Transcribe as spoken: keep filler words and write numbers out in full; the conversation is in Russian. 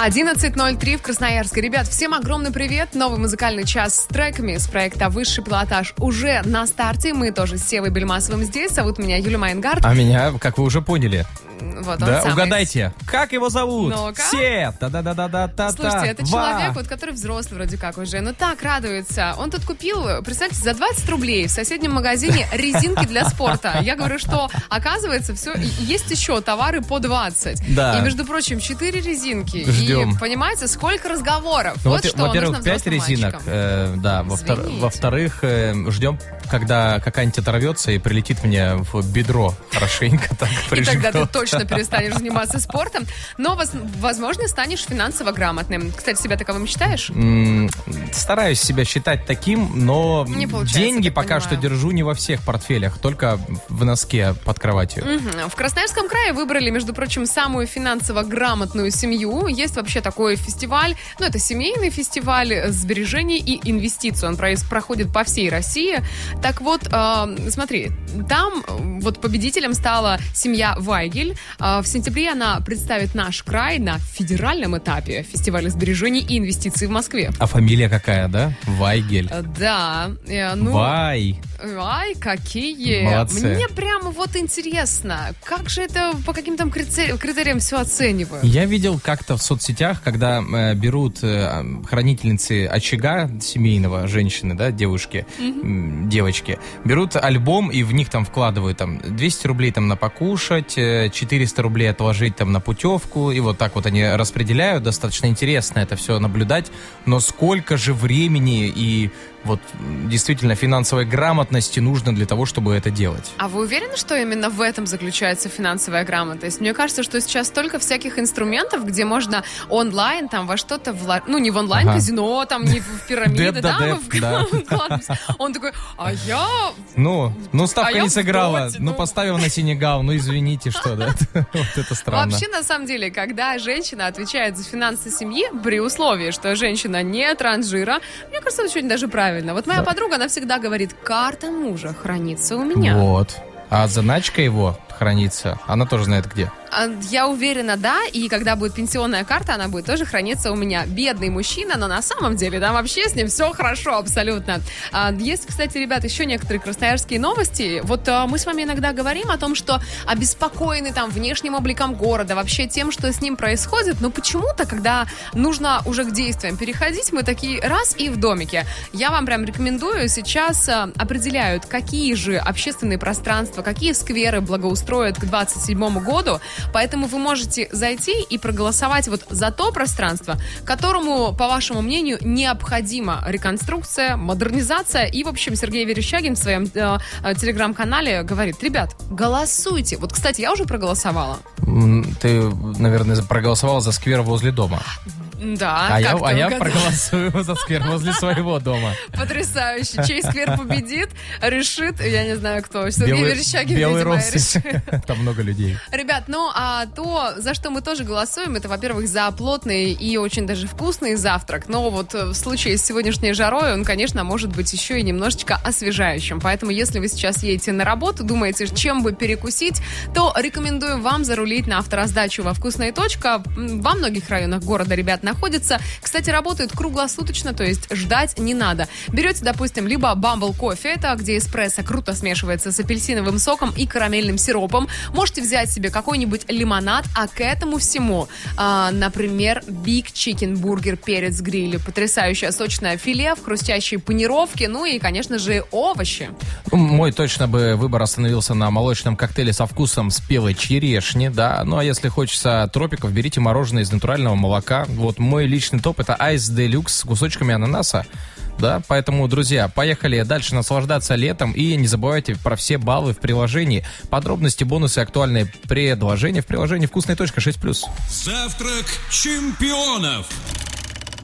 одиннадцать ноль три в Красноярске. Ребят, всем огромный привет. Новый музыкальный час с треками с проекта «Высший пилотаж» уже на старте. Мы тоже с Севой Бельмасовым здесь. Зовут меня Юлия Майнгард. А меня, как вы уже поняли. Вот да, он самый. Угадайте, как его зовут? Ну-ка. Сев. Да-да-да-да-да-да. Слушайте, это человек, вот, который взрослый вроде как уже, но так радуется. Он тут купил, представьте, за двадцать рублей в соседнем магазине резинки для спорта. Я говорю, что оказывается, все, есть еще товары по двадцать. Да. И, между прочим, четыре резинки. Ждем. И, понимаете, сколько разговоров. Ну, вот во- что во-первых, пять резинок. Э, да, во-втор- во-вторых, э, ждем, когда какая-нибудь оторвется и прилетит мне в бедро хорошенько так И прижгет. тогда ты точно перестанешь заниматься спортом, но, воз- возможно, станешь финансово грамотным. Кстати, себя таковым считаешь? М, Стараюсь себя считать таким, но Не получается, деньги так пока понимаю. что держу не во всех портфелях, только в носке под кроватью. Мгм. В Красноярском крае выбрали, между прочим, самую финансово грамотную семью. Есть вообще такой фестиваль, ну, это семейный фестиваль сбережений и инвестиций. Он проис- проходит по всей России. Так вот, э, смотри, там э, вот победителем стала семья Вайгель. Э, в сентябре она представит наш край на федеральном этапе фестиваля сбережений и инвестиций в Москве. А фамилия какая, да? Вайгель. Э, Да, э, ну... Вай. Ай, какие! Молодцы. Мне прямо вот интересно, как же это по каким там критери- критериям все оценивают? Я видел как-то в соцсетях, когда э, берут э, хранительницы очага семейного, женщины, да, девушки, м, девочки, берут альбом и в них там вкладывают там двести рублей там на покушать, э, четыреста рублей отложить там на путевку, и вот так вот они распределяют. Достаточно интересно это все наблюдать, но сколько же времени и вот м, действительно финансовой грамотности нужно для того, чтобы это делать? А вы уверены, что именно в этом заключается финансовая грамотность? Мне кажется, что сейчас столько всяких инструментов, где можно онлайн там во что-то вложить. Ну, не в онлайн-казино, там, не в пирамиды, Dead да, the мы Dev, да. вкладываемся. Он такой, а я... Ну, ну ставка А я не в сыграла, доте, ну ну. поставил на Сенегал, ну извините, что, да? Вот это странно. Вообще, на самом деле, когда женщина отвечает за финансы семьи, при условии, что женщина не транжира, мне кажется, это очень даже правильно. Вот моя Да. подруга, она всегда говорит, карта мужа хранится у меня. Вот. А заначка его хранится, она тоже знает где. А, Я уверена, да, и когда будет пенсионная карта, она будет тоже храниться у меня. Бедный мужчина, но на самом деле там вообще с ним все хорошо абсолютно. А, Есть, кстати, ребят, еще некоторые красноярские новости. Вот а, мы с вами иногда говорим о том, что обеспокоены там внешним обликом города, вообще тем, что с ним происходит, но почему-то, когда нужно уже к действиям переходить, мы такие раз и в домике. Я вам прям рекомендую, сейчас а, определяют, какие же общественные пространства, какие скверы благоустроят к двадцать седьмому году. Поэтому вы можете зайти и проголосовать вот за то пространство, которому, по вашему мнению, необходима реконструкция, модернизация. И, в общем, Сергей Верещагин в своем э, э, телеграм-канале говорит, ребят, голосуйте. Вот, кстати, я уже проголосовала. М, Ты, наверное, за- проголосовала за сквер возле дома. Да, А я, как а ты я угадал? проголосую за сквер возле своего дома. Потрясающе. Чей сквер победит, решит, я не знаю кто. Сергей Верещагин, белый видимо, рост. решит. Там много людей. Ребят, ну а то, за что мы тоже голосуем, это, во-первых, за плотный и очень даже вкусный завтрак. Но вот в случае с сегодняшней жарой он, конечно, может быть еще и немножечко освежающим. Поэтому, если вы сейчас едете на работу, думаете, чем бы перекусить, то рекомендую вам зарулить на автораздачу во «Вкусная точка». Во многих районах города, ребят, находится. Кстати, работают круглосуточно, то есть ждать не надо. Берете, допустим, либо Bumble кофе, это где эспрессо круто смешивается с апельсиновым соком и карамельным сиропом. Можете взять себе какой-нибудь лимонад, а к этому всему, а, например, Big Chicken бургер перец гриль, потрясающее сочное филе в хрустящей панировке, ну и, конечно же, овощи. Ну, Мой точно бы выбор остановился на молочном коктейле со вкусом спелой черешни, да. Ну, а если хочется тропиков, берите мороженое из натурального молока. Вот мой личный топ — это Ice Deluxe с кусочками ананаса. Да, поэтому, друзья, поехали дальше наслаждаться летом. И не забывайте про все баллы в приложении. Подробности, бонусы, актуальные предложения в приложении «Вкусная точка» шесть плюс. Завтрак чемпионов.